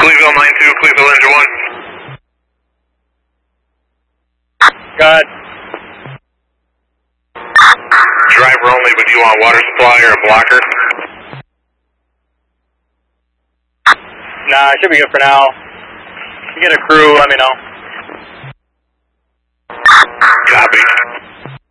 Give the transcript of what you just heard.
Cleveland 9-2, Cleveland engine 1. Go ahead. Driver only, but do you want water supply or a blocker? Nah, it should be good for now. If you get a crew, let me know. Copy.